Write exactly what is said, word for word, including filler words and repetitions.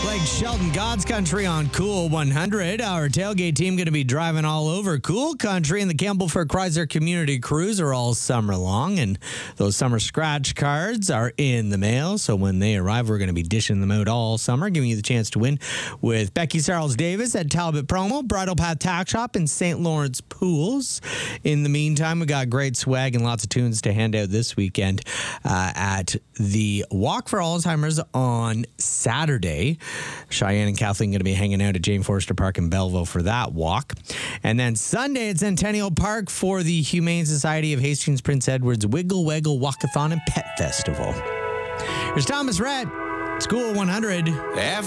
Like Shelton God's Country on Cool one hundred. Our tailgate team going to be driving all over Cool Country and the Campbellford Chrysler Community Cruiser all summer long. And those summer scratch cards are in the mail. So when they arrive, we're going to be dishing them out all summer, giving you the chance to win with Becky Sarles Davis at Talbot Promo, Bridle Path Tack Shop, and Saint Lawrence Pools. In the meantime, we got great swag and lots of tunes to hand out this weekend uh, at the Walk for Alzheimer's on Saturday. Cheyenne and Kathleen going to be hanging out at Jane Forster Park in Belleville for that walk. And then Sunday at Centennial Park for the Humane Society of Hastings Prince Edward's Wiggle Waggle Walkathon and Pet Festival. Here's Thomas Rhett, School one hundred.